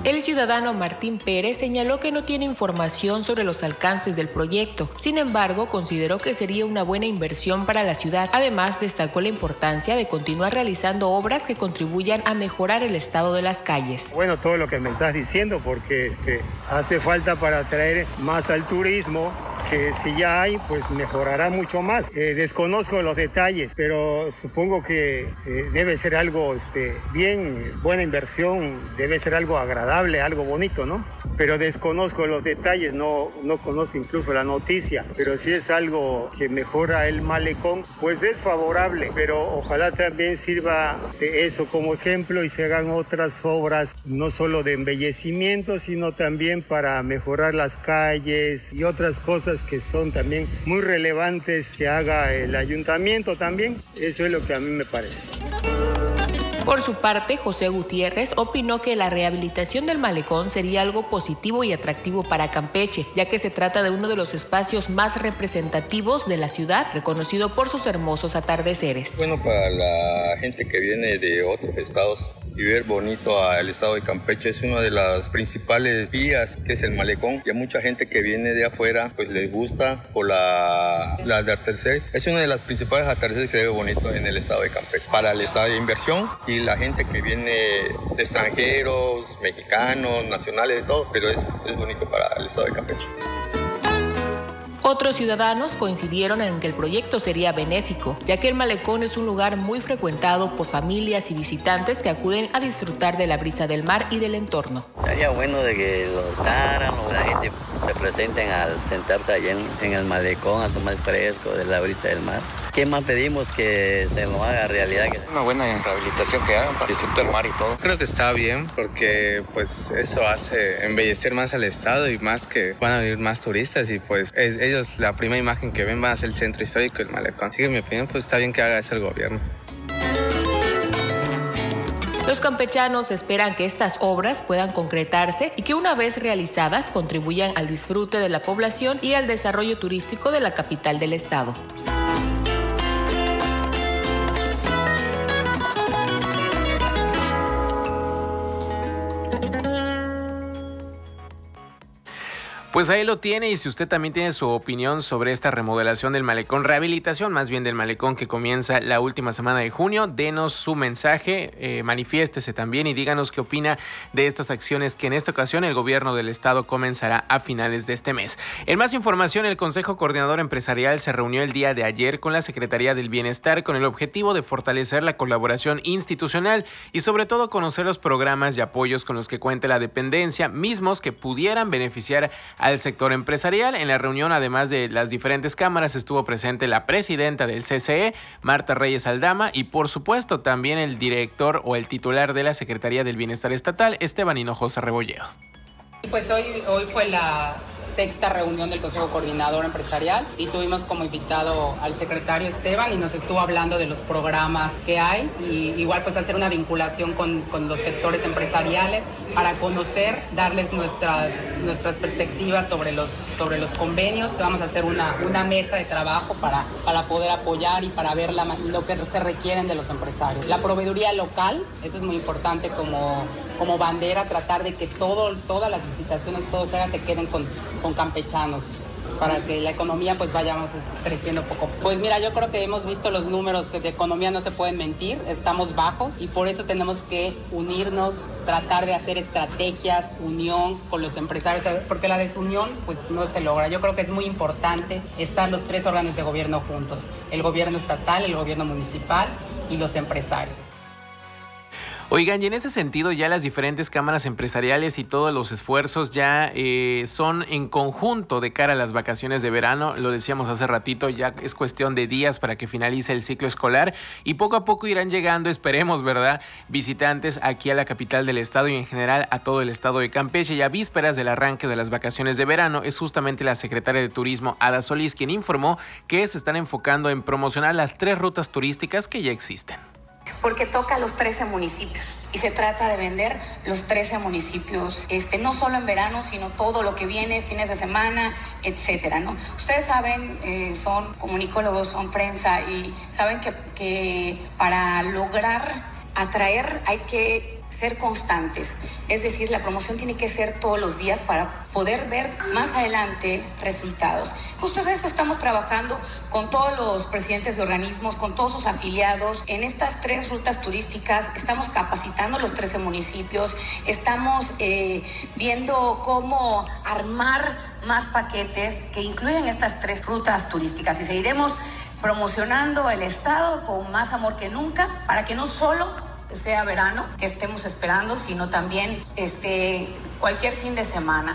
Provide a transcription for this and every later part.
El ciudadano Martín Pérez señaló que no tiene información sobre los alcances del proyecto. Sin embargo, consideró que sería una buena inversión para la ciudad. Además, destacó la importancia de continuar realizando obras que contribuyan a mejorar el estado de las calles. Bueno, todo lo que me estás diciendo, porque hace falta para atraer más al turismo, que si ya hay, pues mejorará mucho más. Desconozco los detalles, pero supongo que debe ser algo bien, buena inversión, debe ser algo agradable, algo bonito, ¿no? Pero desconozco los detalles, no conozco incluso la noticia, pero si es algo que mejora el malecón, pues es favorable, pero ojalá también sirva de eso como ejemplo y se hagan otras obras, no solo de embellecimiento, sino también para mejorar las calles y otras cosas que son también muy relevantes que haga el ayuntamiento también. Eso es lo que a mí me parece. Por su parte, José Gutiérrez opinó que la rehabilitación del malecón sería algo positivo y atractivo para Campeche, ya que se trata de uno de los espacios más representativos de la ciudad, reconocido por sus hermosos atardeceres. Bueno, para la gente que viene de otros estados y ver bonito al estado de Campeche es una de las principales vías, que es el malecón, y a mucha gente que viene de afuera pues les gusta por la de atardecer. Es una de las principales atardeceres que se ve bonito en el estado de Campeche para el estado de inversión y la gente que viene de extranjeros, mexicanos, nacionales, de todo, pero es bonito para el estado de Campeche. Otros ciudadanos coincidieron en que el proyecto sería benéfico, ya que el malecón es un lugar muy frecuentado por familias y visitantes que acuden a disfrutar de la brisa del mar y del entorno. Sería bueno de que los caran o la gente se presenten al sentarse allá en el malecón a tomar fresco de la brisa del mar. ¿Qué más pedimos? Que se nos haga realidad. Una buena rehabilitación que hagan para disfrutar el mar y todo. Creo que está bien porque pues eso hace embellecer más al estado y más que van a venir más turistas y pues ellos la primera imagen que ven va a ser el centro histórico y el malecón. Así que en mi opinión pues está bien que haga eso el gobierno. Los campechanos esperan que estas obras puedan concretarse y que una vez realizadas contribuyan al disfrute de la población y al desarrollo turístico de la capital del estado. Pues ahí lo tiene, y si usted también tiene su opinión sobre esta remodelación del malecón, rehabilitación más bien del malecón que comienza la última semana de junio, denos su mensaje, manifiéstese también y díganos qué opina de estas acciones que en esta ocasión el gobierno del estado comenzará a finales de este mes. En más información, el Consejo Coordinador Empresarial se reunió el día de ayer con la Secretaría del Bienestar con el objetivo de fortalecer la colaboración institucional y sobre todo conocer los programas y apoyos con los que cuenta la dependencia, mismos que pudieran beneficiar al sector empresarial. En la reunión, además de las diferentes cámaras, estuvo presente la presidenta del CCE, Marta Reyes Aldama, y por supuesto también el director o el titular de la Secretaría del Bienestar Estatal, Esteban Hinojosa Rebolledo. Pues hoy fue la sexta reunión del Consejo Coordinador Empresarial y tuvimos como invitado al secretario Esteban y nos estuvo hablando de los programas que hay y igual pues hacer una vinculación con los sectores empresariales para conocer, darles nuestras perspectivas sobre los convenios, que vamos a hacer una mesa de trabajo para poder apoyar y para ver lo que se requieren de los empresarios. La proveeduría local, eso es muy importante como bandera, tratar de que todas las licitaciones, todo se queden con campechanos, para que la economía pues vayamos creciendo poco. Pues mira, yo creo que hemos visto los números de economía, no se pueden mentir, estamos bajos y por eso tenemos que unirnos, tratar de hacer estrategias, unión con los empresarios, porque la desunión pues no se logra. Yo creo que es muy importante estar los tres órganos de gobierno juntos, el gobierno estatal, el gobierno municipal y los empresarios. Oigan, y en ese sentido ya las diferentes cámaras empresariales y todos los esfuerzos ya son en conjunto de cara a las vacaciones de verano. Lo decíamos hace ratito, ya es cuestión de días para que finalice el ciclo escolar y poco a poco irán llegando, esperemos, ¿verdad?, visitantes aquí a la capital del estado y en general a todo el estado de Campeche. Y a vísperas del arranque de las vacaciones de verano es justamente la secretaria de Turismo, Ada Solís, quien informó que se están enfocando en promocionar las 3 rutas turísticas que ya existen. Porque toca a los 13 municipios y se trata de vender los 13 municipios, no solo en verano, sino todo lo que viene, fines de semana, etcétera, ¿no? Ustedes saben, son comunicólogos, son prensa y saben que para lograr atraer hay que ser constantes. Es decir, la promoción tiene que ser todos los días para poder ver más adelante resultados. Justo eso estamos trabajando con todos los presidentes de organismos, con todos sus afiliados. En estas 3 rutas turísticas estamos capacitando los 13 municipios, estamos viendo cómo armar más paquetes que incluyen estas 3 rutas turísticas y seguiremos promocionando el estado con más amor que nunca para que no solo sea verano que estemos esperando, sino también cualquier fin de semana.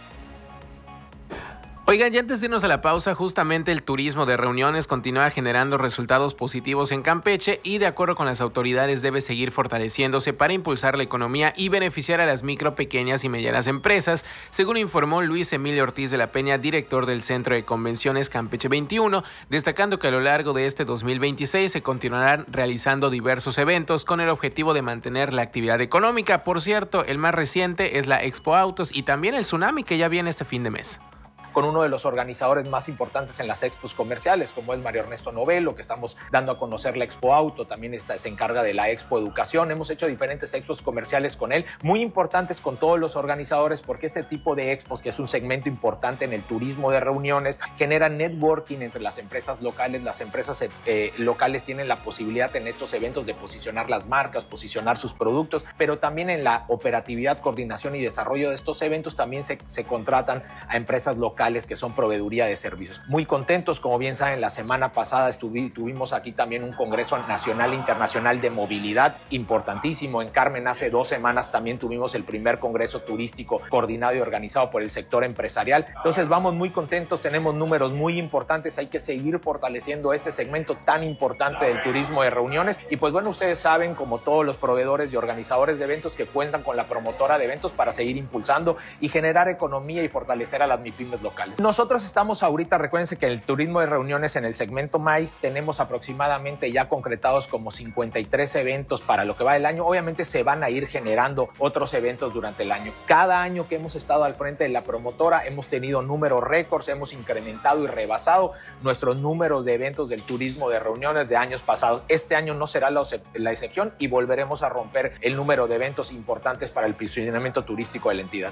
Oigan, ya antes de irnos a la pausa, justamente el turismo de reuniones continúa generando resultados positivos en Campeche y de acuerdo con las autoridades debe seguir fortaleciéndose para impulsar la economía y beneficiar a las micro, pequeñas y medianas empresas, según informó Luis Emilio Ortiz de la Peña, director del Centro de Convenciones Campeche 21, destacando que a lo largo de este 2026 se continuarán realizando diversos eventos con el objetivo de mantener la actividad económica. Por cierto, el más reciente es la Expo Autos y también el Tsunami que ya viene este fin de mes. Con uno de los organizadores más importantes en las expos comerciales, como es Mario Ernesto Novelo, que estamos dando a conocer la Expo Auto, también se encarga de la Expo Educación. Hemos hecho diferentes expos comerciales con él, muy importantes con todos los organizadores, porque este tipo de expos, que es un segmento importante en el turismo de reuniones, genera networking entre las empresas locales. Las empresas locales tienen la posibilidad en estos eventos de posicionar las marcas, posicionar sus productos, pero también en la operatividad, coordinación y desarrollo de estos eventos también se contratan a empresas locales que son proveeduría de servicios. Muy contentos, como bien saben, la semana pasada tuvimos aquí también un Congreso Nacional e Internacional de Movilidad importantísimo. En Carmen hace 2 semanas también tuvimos el primer Congreso Turístico coordinado y organizado por el sector empresarial. Entonces vamos muy contentos, tenemos números muy importantes, hay que seguir fortaleciendo este segmento tan importante del turismo de reuniones y pues bueno, ustedes saben, como todos los proveedores y organizadores de eventos, que cuentan con la promotora de eventos para seguir impulsando y generar economía y fortalecer a las MIPYMES locales. Nosotros estamos ahorita, recuérdense que el turismo de reuniones en el segmento maíz tenemos aproximadamente ya concretados como 53 eventos para lo que va del año. Obviamente se van a ir generando otros eventos durante el año. Cada año que hemos estado al frente de la promotora hemos tenido números récords, hemos incrementado y rebasado nuestros números de eventos del turismo de reuniones de años pasados. Este año no será la excepción y volveremos a romper el número de eventos importantes para el posicionamiento turístico de la entidad.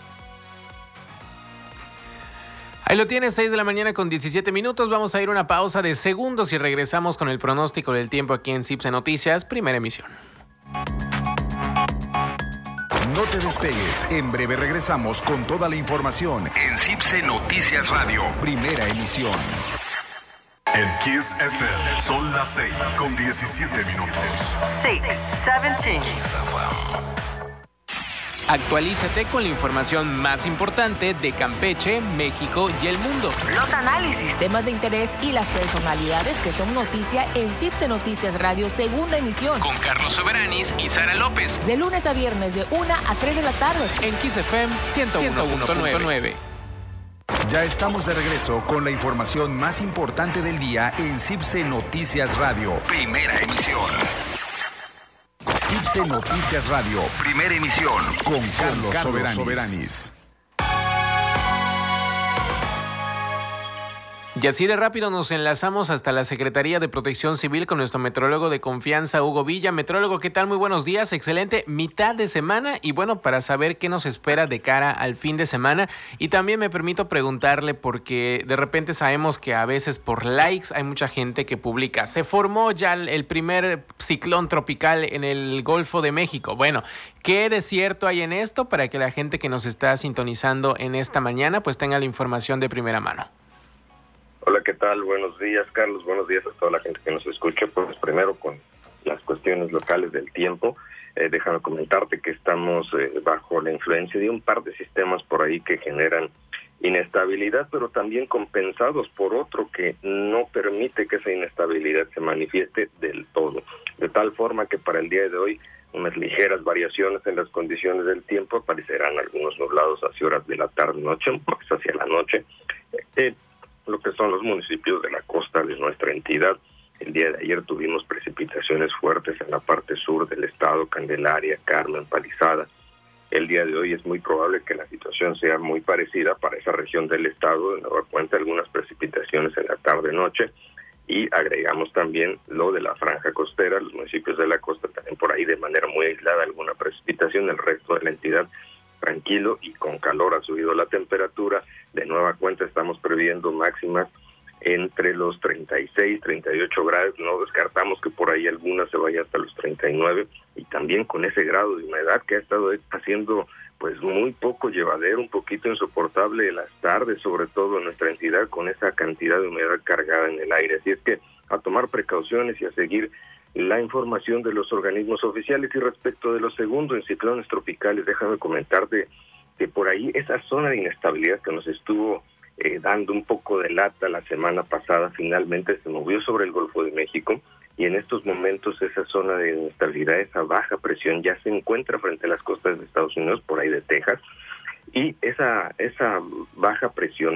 Ahí lo tienes, 6 de la mañana con 17 minutos. Vamos a ir a una pausa de segundos y regresamos con el pronóstico del tiempo aquí en CIPSE Noticias, primera emisión. No te despegues, en breve regresamos con toda la información en CIPSE Noticias Radio, primera emisión. En Kiss FM son las 6 con 17 minutos. 6:17. Actualízate con la información más importante de Campeche, México y el mundo. Los análisis, temas de interés y las personalidades que son noticia en CIPSE Noticias Radio, segunda emisión. Con Carlos Soberanis y Sara López. De lunes a viernes de 1 a 3 de la tarde. En Kiss FM 101.9. Ya estamos de regreso con la información más importante del día en CIPSE Noticias Radio, primera emisión. CIPSE Noticias Radio, primera emisión, con Carlos Soberanis. Y así de rápido nos enlazamos hasta la Secretaría de Protección Civil con nuestro meteorólogo de confianza, Hugo Villa. Meteorólogo, ¿qué tal? Muy buenos días, excelente mitad de semana y bueno, para saber qué nos espera de cara al fin de semana. Y también me permito preguntarle porque de repente sabemos que a veces por likes hay mucha gente que publica. Se formó ya el primer ciclón tropical en el Golfo de México. Bueno, ¿qué de cierto hay en esto para que la gente que nos está sintonizando en esta mañana pues tenga la información de primera mano? Hola, ¿qué tal? Buenos días, Carlos. Buenos días a toda la gente que nos escucha. Pues primero con las cuestiones locales del tiempo. Déjame comentarte que estamos bajo la influencia de un par de sistemas por ahí que generan inestabilidad, pero también compensados por otro que no permite que esa inestabilidad se manifieste del todo. De tal forma que para el día de hoy unas ligeras variaciones en las condiciones del tiempo, aparecerán algunos nublados hacia horas de la tarde-noche, un poco hacia la noche. Lo que son los municipios de la costa de nuestra entidad. El día de ayer tuvimos precipitaciones fuertes en la parte sur del estado, Candelaria, Carmen, Palizada. El día de hoy es muy probable que la situación sea muy parecida para esa región del estado, de nueva cuenta algunas precipitaciones en la tarde-noche. y agregamos también lo de la franja costera, los municipios de la costa también por ahí de manera muy aislada alguna precipitación, el resto de la entidad tranquilo y con calor. Ha subido la temperatura, de nueva cuenta estamos previendo máximas entre los 36, 38 grados, no descartamos que por ahí alguna se vaya hasta los 39, y también con ese grado de humedad que ha estado haciendo pues muy poco llevadero, un poquito insoportable las tardes, sobre todo en nuestra entidad, con esa cantidad de humedad cargada en el aire. Así es que a tomar precauciones y a seguir la información de los organismos oficiales. Y respecto de lo segundo, en ciclones tropicales, déjame comentarte que por ahí esa zona de inestabilidad que nos estuvo dando un poco de lata la semana pasada, finalmente se movió sobre el Golfo de México, y en estos momentos esa zona de inestabilidad, esa baja presión ya se encuentra frente a las costas de Estados Unidos, por ahí de Texas, y esa baja presión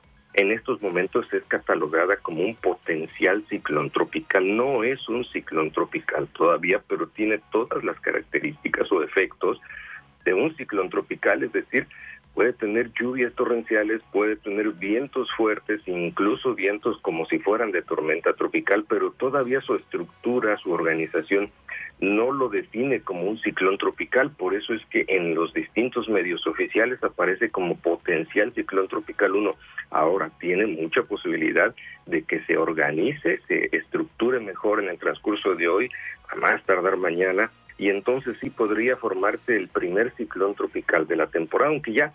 en estos momentos es catalogada como un potencial ciclón tropical. No es un ciclón tropical todavía, pero tiene todas las características o efectos de un ciclón tropical, es decir, puede tener lluvias torrenciales, puede tener vientos fuertes, incluso vientos como si fueran de tormenta tropical, pero todavía su estructura, su organización no lo define como un ciclón tropical. Por eso es que en los distintos medios oficiales aparece como potencial ciclón tropical 1. Ahora tiene mucha posibilidad de que se organice, se estructure mejor en el transcurso de hoy, a más tardar mañana, y entonces sí podría formarse el primer ciclón tropical de la temporada, aunque ya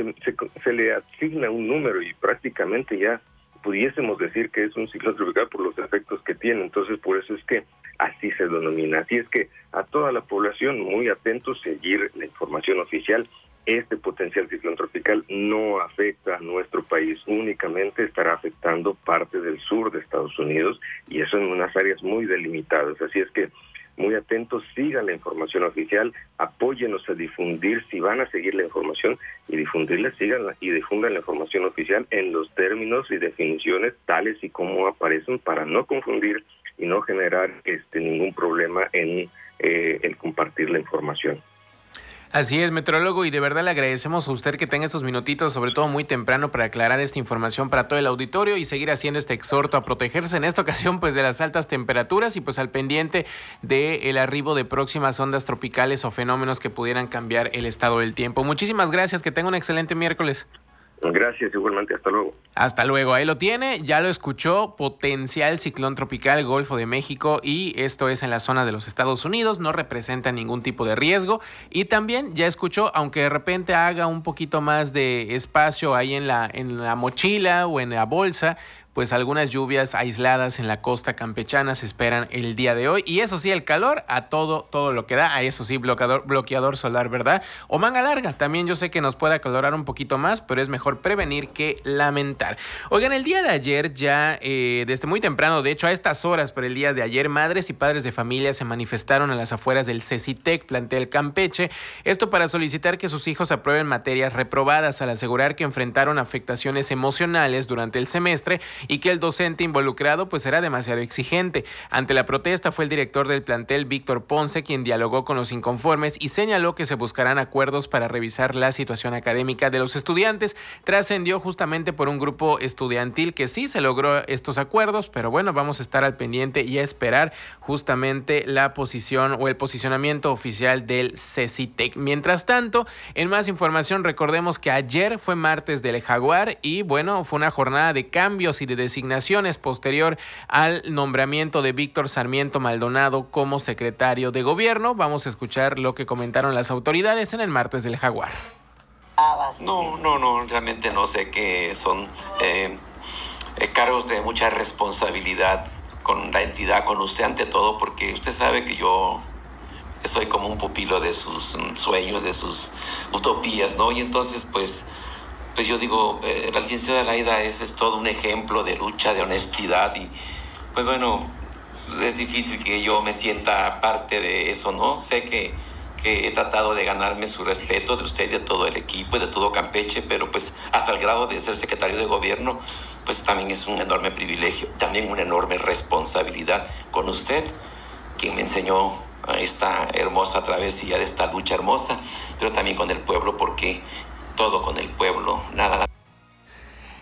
se le asigna un número y prácticamente ya pudiésemos decir que es un ciclón tropical por los efectos que tiene. Entonces por eso es que así se denomina. Así es que a toda la población muy atentos, seguir la información oficial. Este potencial ciclón tropical no afecta a nuestro país, únicamente estará afectando parte del sur de Estados Unidos, y eso en unas áreas muy delimitadas. Así es que muy atentos, sigan la información oficial, apóyenos a difundir, si van a seguir la información y difundirla, síganla y difundan la información oficial en los términos y definiciones tales y como aparecen, para no confundir y no generar ningún problema en el compartir la información. Así es, meteorólogo, y de verdad le agradecemos a usted que tenga estos minutitos, sobre todo muy temprano, para aclarar esta información para todo el auditorio y seguir haciendo este exhorto a protegerse en esta ocasión pues de las altas temperaturas y pues al pendiente del arribo de próximas ondas tropicales o fenómenos que pudieran cambiar el estado del tiempo. Muchísimas gracias, que tenga un excelente miércoles. Gracias, igualmente, hasta luego. Hasta luego, ahí lo tiene, ya lo escuchó, potencial ciclón tropical Golfo de México, y esto es en la zona de los Estados Unidos, no representa ningún tipo de riesgo, y también ya escuchó, aunque de repente haga un poquito más de espacio ahí en la mochila o en la bolsa, pues algunas lluvias aisladas en la costa campechana se esperan el día de hoy. Y eso sí, el calor a todo lo que da. A eso sí, bloqueador solar, ¿verdad? O manga larga. También yo sé que nos puede acalorar un poquito más, pero es mejor prevenir que lamentar. Oigan, el día de ayer ya, desde muy temprano, de hecho a estas horas, pero el día de ayer, madres y padres de familia se manifestaron a las afueras del CECITEC, plantel Campeche. Esto para solicitar que sus hijos aprueben materias reprobadas, al asegurar que enfrentaron afectaciones emocionales durante el semestre y que el docente involucrado pues era demasiado exigente. Ante la protesta fue el director del plantel, Víctor Ponce, quien dialogó con los inconformes y señaló que se buscarán acuerdos para revisar la situación académica de los estudiantes. Trascendió justamente por un grupo estudiantil que sí se logró estos acuerdos, pero bueno, vamos a estar al pendiente y a esperar justamente la posición o el posicionamiento oficial del CECITEC. Mientras tanto, en más información, recordemos que ayer fue martes del Jaguar y bueno, fue una jornada de cambios y de designaciones posterior al nombramiento de Víctor Sarmiento Maldonado como secretario de gobierno. Vamos a escuchar lo que comentaron las autoridades en el martes del Jaguar. No, realmente no sé, que son cargos de mucha responsabilidad con la entidad, con usted ante todo, porque usted sabe que yo soy como un pupilo de sus sueños, de sus utopías, ¿no? Y entonces pues yo digo, la licenciada Laida es todo un ejemplo de lucha, de honestidad, y pues bueno, es difícil que yo me sienta parte de eso, ¿no? Sé que he tratado de ganarme su respeto de usted y de todo el equipo y de todo Campeche, pero pues hasta el grado de ser secretario de gobierno, pues también es un enorme privilegio, también una enorme responsabilidad con usted, quien me enseñó esta hermosa travesía de esta lucha hermosa, pero también con el pueblo, porque todo con el pueblo, nada.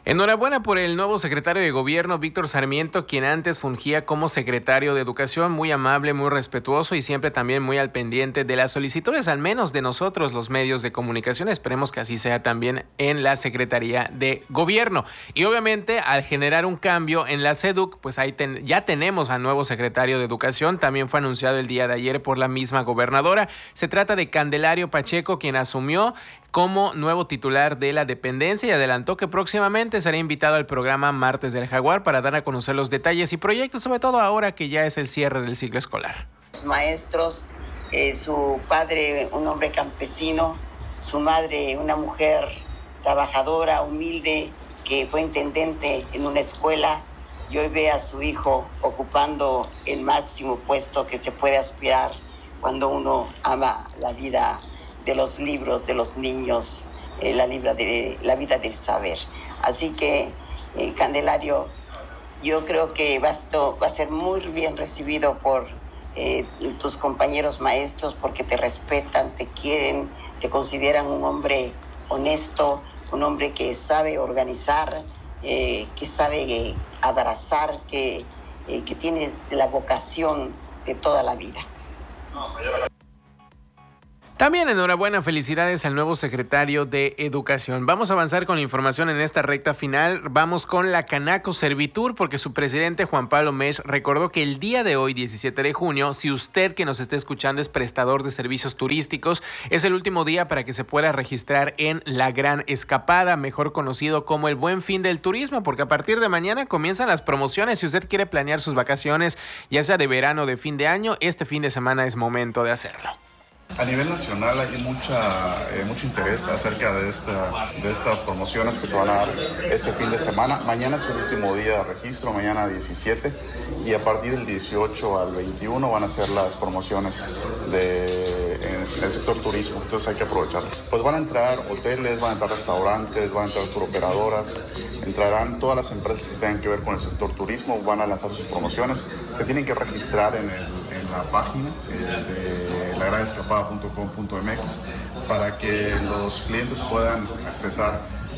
Enhorabuena por el nuevo secretario de Gobierno, Víctor Sarmiento, quien antes fungía como secretario de Educación, muy amable, muy respetuoso y siempre también muy al pendiente de las solicitudes, al menos de nosotros, los medios de comunicación. Esperemos que así sea también en la Secretaría de Gobierno. Y obviamente, al generar un cambio en la SEDUC, pues ahí ya tenemos al nuevo secretario de Educación. También fue anunciado el día de ayer por la misma gobernadora. Se trata de Candelario Pacheco, quien asumió como nuevo titular de la dependencia y adelantó que próximamente será invitado al programa Martes del Jaguar para dar a conocer los detalles y proyectos, sobre todo ahora que ya es el cierre del ciclo escolar. Los maestros, su padre un hombre campesino, su madre una mujer trabajadora, humilde, que fue intendente en una escuela, y hoy ve a su hijo ocupando el máximo puesto que se puede aspirar cuando uno ama la vida de los libros, de los niños, la vida del saber. Así que, Candelario, yo creo que va a ser muy bien recibido por tus compañeros maestros, porque te respetan, te quieren, te consideran un hombre honesto, un hombre que sabe organizar, que sabe abrazar, que tienes la vocación de toda la vida. También enhorabuena, felicidades al nuevo secretario de Educación. Vamos a avanzar con la información en esta recta final. Vamos con la Canaco Servitur, porque su presidente Juan Pablo Mesch recordó que el día de hoy, 17 de junio, si usted que nos está escuchando es prestador de servicios turísticos, es el último día para que se pueda registrar en la Gran Escapada, mejor conocido como el Buen Fin del Turismo, porque a partir de mañana comienzan las promociones. Si usted quiere planear sus vacaciones, ya sea de verano o de fin de año, este fin de semana es momento de hacerlo. A nivel nacional hay mucho interés acerca de estas promociones que se van a dar este fin de semana. Mañana es el último día de registro, mañana 17, y a partir del 18 al 21 van a ser las promociones en el sector turismo, entonces hay que aprovecharlo. Pues van a entrar hoteles, van a entrar restaurantes, van a entrar turoperadoras, entrarán todas las empresas que tengan que ver con el sector turismo, van a lanzar sus promociones. Se tienen que registrar en la página de lagranescapada.com.mx para que los clientes puedan accesar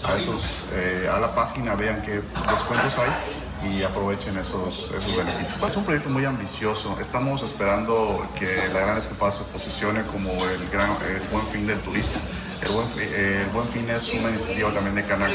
a la página, vean qué descuentos hay y aprovechen esos beneficios. Es un proyecto muy ambicioso. Estamos esperando que la Gran Escapada se posicione como el buen fin del turismo. El buen fin es una iniciativa también de Canaco,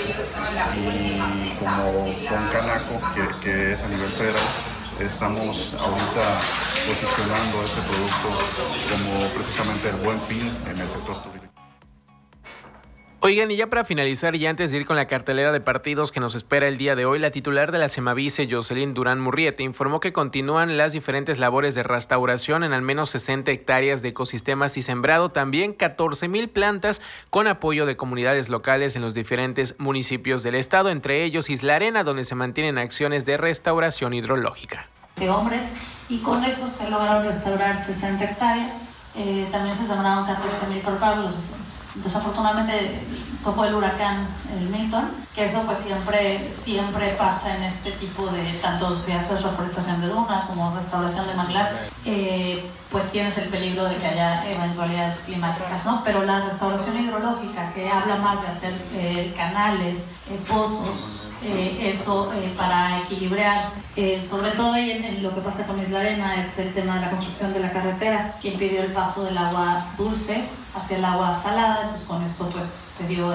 y como con Canaco, que es a nivel federal, estamos ahorita posicionando ese producto como precisamente el buen fin en el sector turístico. Oigan, y ya para finalizar y antes de ir con la cartelera de partidos que nos espera el día de hoy, la titular de la Semavice, Jocelyn Durán Murriete, informó que continúan las diferentes labores de restauración en al menos 60 hectáreas de ecosistemas y sembrado también 14,000 plantas con apoyo de comunidades locales en los diferentes municipios del estado, entre ellos Isla Arena, donde se mantienen acciones de restauración hidrológica. De hombres, y con eso se lograron restaurar 60 hectáreas. También se sembraron 14,000 corpábulos. Desafortunadamente tocó el huracán, el Milton, que eso pues siempre pasa en este tipo de, tanto si haces reforestación de duna como restauración de manglar, pues tienes el peligro de que haya eventualidades climáticas, ¿no? Pero la restauración hidrológica, que habla más de hacer canales, pozos, eso para equilibrar, sobre todo ahí en lo que pasa con Isla Arena, es el tema de la construcción de la carretera, que impidió el paso del agua dulce hacia el agua salada. Entonces con esto pues se dio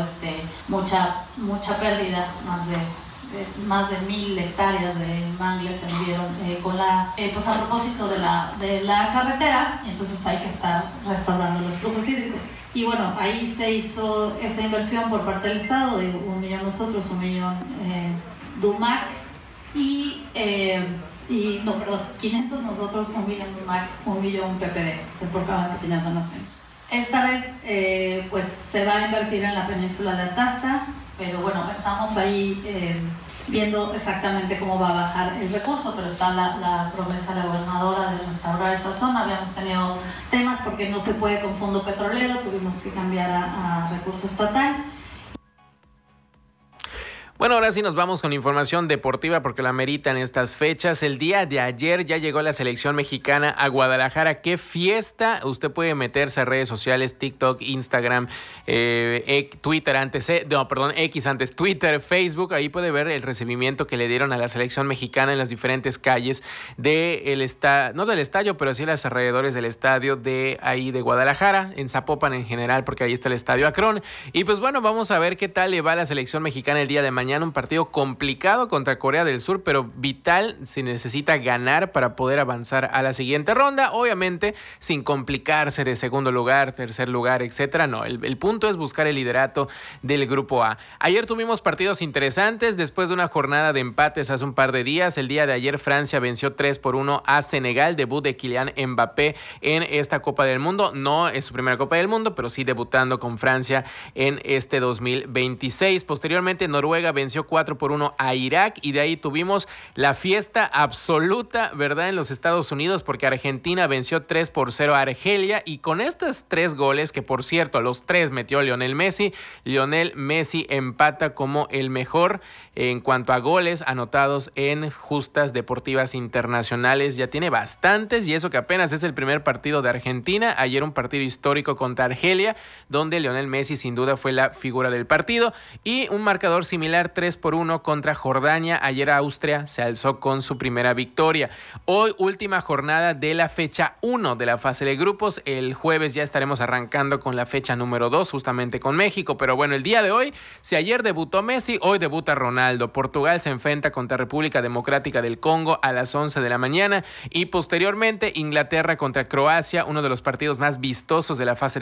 mucha pérdida, más de 1,000 hectáreas de mangles se vivieron pues a propósito de la carretera, y entonces hay que estar restaurando los flujos hídricos. Y bueno, ahí se hizo esa inversión por parte del Estado, de 1 millón nosotros, 1 millón DUMAC, 500 nosotros, 1 millón DUMAC, 1 millón PPD, se portaban pequeñas donaciones. Esta vez pues se va a invertir en la península de Ataza, pero bueno, estamos ahí viendo exactamente cómo va a bajar el recurso, pero está la promesa de la gobernadora de restaurar esa zona. Habíamos tenido temas porque no se puede con fondo petrolero, tuvimos que cambiar a recurso estatal. Bueno, ahora sí nos vamos con información deportiva porque la ameritan estas fechas. El día de ayer ya llegó la selección mexicana a Guadalajara. ¡Qué fiesta! Usted puede meterse a redes sociales, TikTok, Instagram, Twitter X antes Twitter, Facebook. Ahí puede ver el recibimiento que le dieron a la selección mexicana en las diferentes calles del estadio, no del estadio, pero sí en los alrededores del estadio de ahí de Guadalajara, en Zapopan en general, porque ahí está el Estadio Akron. Y pues bueno, vamos a ver qué tal le va a la selección mexicana el día de mañana. Un partido complicado contra Corea del Sur, pero vital. Se necesita ganar para poder avanzar a la siguiente ronda, obviamente sin complicarse de segundo lugar, tercer lugar, etcétera. No, el punto es buscar el liderato del grupo A. Ayer tuvimos partidos interesantes después de una jornada de empates hace un par de días. El día de ayer Francia venció 3-1 a Senegal, debut de Kylian Mbappé en esta Copa del Mundo. No es su primera Copa del Mundo, pero sí debutando con Francia en este 2026. Posteriormente Noruega venció 4-1 a Irak y de ahí tuvimos la fiesta absoluta, ¿verdad?, en los Estados Unidos, porque Argentina venció 3-0 a Argelia, y con estos 3 goles, que por cierto los 3 metió Lionel Messi empata como el mejor en cuanto a goles anotados en justas deportivas internacionales. Ya tiene bastantes, y eso que apenas es el primer partido de Argentina. Ayer un partido histórico contra Argelia, donde Lionel Messi sin duda fue la figura del partido, y un marcador similar 3-1 contra Jordania. Ayer Austria se alzó con su primera victoria. Hoy última jornada de la fecha 1 de la fase de grupos. El jueves ya estaremos arrancando con la fecha número 2, justamente con México. Pero bueno, el día de hoy, si ayer debutó Messi, hoy debuta Ronaldo. Portugal se enfrenta contra República Democrática del Congo a las 11 de la mañana, y posteriormente Inglaterra contra Croacia, uno de los partidos más vistosos de la fase